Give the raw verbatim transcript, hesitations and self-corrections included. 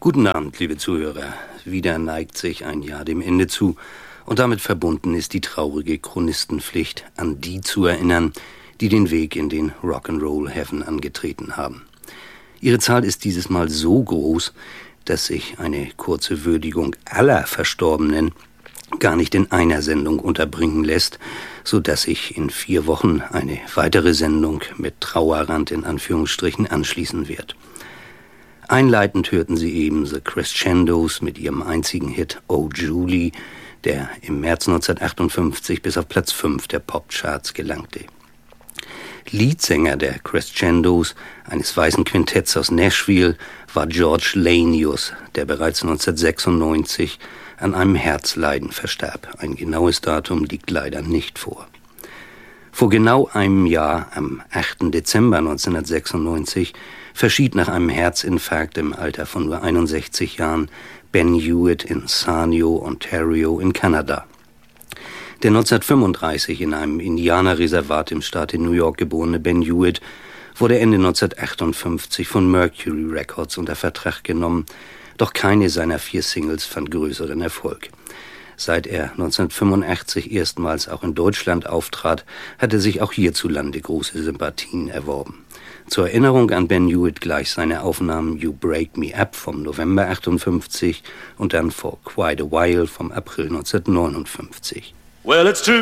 Guten Abend, liebe Zuhörer. Wieder neigt sich ein Jahr dem Ende zu und damit verbunden ist die traurige Chronistenpflicht, an die zu erinnern, die den Weg in den Rock'n'Roll Heaven angetreten haben. Ihre Zahl ist dieses Mal so groß, dass sich eine kurze Würdigung aller Verstorbenen gar nicht in einer Sendung unterbringen lässt, so dass sich in vier Wochen eine weitere Sendung mit Trauerrand in Anführungsstrichen anschließen wird. Einleitend hörten Sie eben The Crescendos mit ihrem einzigen Hit Oh Julie, der im März neunzehnhundertachtundfünfzig bis auf Platz fünf der Popcharts gelangte. Leadsänger der Crescendos, eines weißen Quintetts aus Nashville, war George Lanius, der bereits neunzehnhundertsechsundneunzig an einem Herzleiden verstarb. Ein genaues Datum liegt leider nicht vor. Vor genau einem Jahr, am achten Dezember neunzehnhundertsechsundneunzig, verschied nach einem Herzinfarkt im Alter von nur einundsechzig Jahren Ben Hewitt in Sarnia, Ontario in Kanada. Der neunzehnhundertfünfunddreißig in einem Indianerreservat im Staat New York geborene Ben Hewitt wurde Ende neunzehnhundertachtundfünfzig von Mercury Records unter Vertrag genommen, doch keine seiner vier Singles fand größeren Erfolg. Seit er neunzehnhundertfünfundachtzig erstmals auch in Deutschland auftrat, hat er sich auch hierzulande große Sympathien erworben. Zur Erinnerung an Ben Hewitt gleich seine Aufnahmen You Break Me Up vom November achtundfünfzig und dann For Quite a While vom April neunzehnhundertneunundfünfzig. Well, it's true.